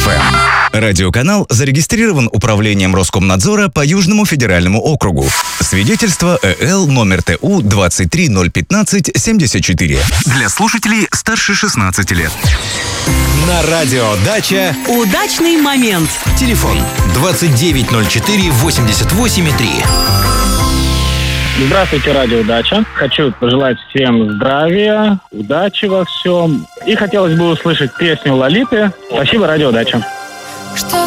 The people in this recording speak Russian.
FM. Радиоканал зарегистрирован Управлением Роскомнадзора по Южному федеральному округу. Свидетельство ЭЛ номер ТУ 2301574. Для слушателей старше 16 лет. На радио «Дача» удачный момент. Телефон 2904-88,3. Здравствуйте, радио «Дача». Хочу пожелать всем здравия, удачи во всем. И хотелось бы услышать песню Лолиты. Спасибо, радио «Дача». Что